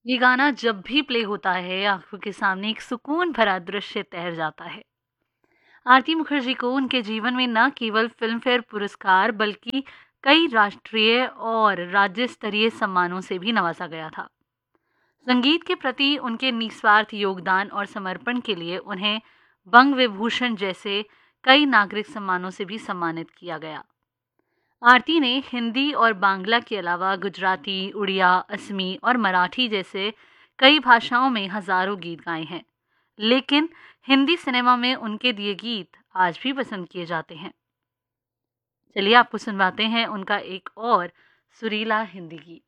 ये गाना जब भी प्ले होता है, आँखों के सामने एक सुकून भरा दृश्य तैर जाता है। आरती मुखर्जी को उनके जीवन में न केवल फ़िल्मफ़ेयर पुरस्कार बल्कि कई राष्ट्रीय और राज्य स्तरीय सम्मानों से भी नवाजा गया था। संगीत के प्रति उनके निस्वार्थ योगदान और समर्पण के लिए उन्हें बंग विभूषण जैसे कई नागरिक सम्मानों से भी सम्मानित किया गया। आरती ने हिंदी और बांग्ला के अलावा गुजराती, उड़िया, असमी और मराठी जैसे कई भाषाओं में हजारों गीत गाए हैं। लेकिन हिंदी सिनेमा में उनके दिए गीत आज भी पसंद किए जाते हैं। चलिए आपको सुनवाते हैं उनका एक और सुरीला हिंदी गीत।